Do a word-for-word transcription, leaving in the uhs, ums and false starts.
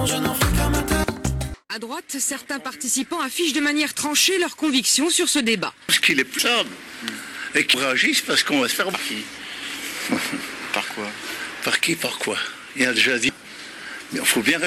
À droite, certains participants affichent de manière tranchée leurs convictions sur ce débat. Ce qu'il est plus simple et qu'ils réagissent parce qu'on va se faire par qui. Par quoi? Par qui, par quoi? Il a déjà dit. Mais il faut bien